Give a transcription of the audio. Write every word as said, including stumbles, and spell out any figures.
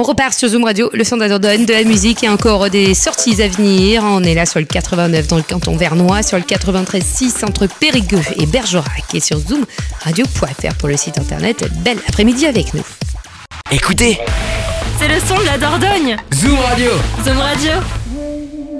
repart sur Zoom Radio, le son de la Dordogne, de la musique et encore des sorties à venir. On est là sur le quatre-vingt-neuf dans le canton vernois, sur le quatre-vingt-treize six entre Périgueux et Bergerac et sur zoom radio point f r pour le site internet. Bel après-midi avec nous. Écoutez, c'est le son de la Dordogne. Zoom Radio. Zoom Radio.